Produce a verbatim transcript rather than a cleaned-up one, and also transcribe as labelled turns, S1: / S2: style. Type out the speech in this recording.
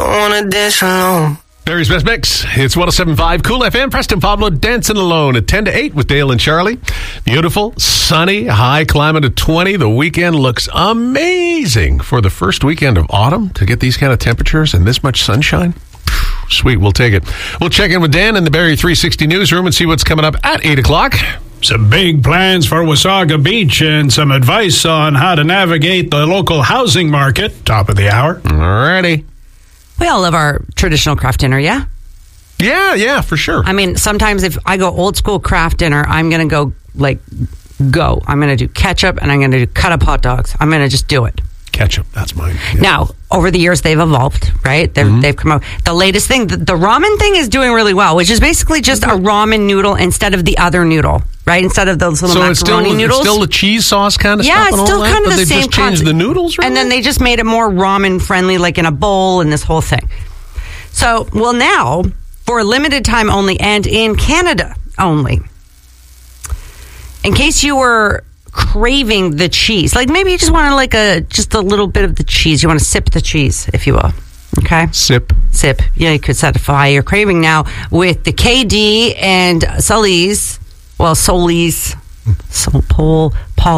S1: don't wanna dance alone.
S2: Barry's Best Mix. It's one oh seven point five Cool F M. Preston Pablo dancing alone at ten to eight with Dale and Charlie. Beautiful, sunny, high climate of twenty. The weekend looks amazing for the first weekend of autumn to get these kind of temperatures and this much sunshine. Sweet, we'll take it. We'll check in with Dan in the Barrie three sixty newsroom and see what's coming up at eight o'clock.
S3: Some big plans for Wasaga Beach and some advice on how to navigate the local housing market. Top of the hour.
S2: Alrighty.
S4: We all love our traditional craft dinner, yeah?
S2: Yeah, yeah, for sure.
S4: I mean, sometimes if I go old school craft dinner, I'm going to go, like, go. I'm going to do ketchup and I'm going to do cut up hot dogs. I'm going to just do it.
S2: Ketchup, that's mine. Yeah.
S4: Now, over the years, they've evolved, right? They've, mm-hmm. they've come out. The latest thing, the, the ramen thing is doing really well, which is basically just a ramen noodle instead of the other noodle, right? Instead of those little
S2: so
S4: macaroni
S2: it's still,
S4: noodles.
S2: It's still the cheese sauce kind of
S4: yeah,
S2: stuff?
S4: Yeah, it's still
S2: and all
S4: kind
S2: that,
S4: of the
S2: but
S4: same
S2: they just changed
S4: concept.
S2: the noodles, really?
S4: And then they just made it more ramen friendly, like in a bowl and this whole thing. So, well, now, for a limited time only and in Canada only, in case you were craving the cheese, like maybe you just want to like a just a little bit of the cheese, you want to sip the cheese, if you will. Okay,
S2: sip
S4: sip yeah, you could satisfy your craving now with the K D and Sully's, well Sully's Soul Paul Paul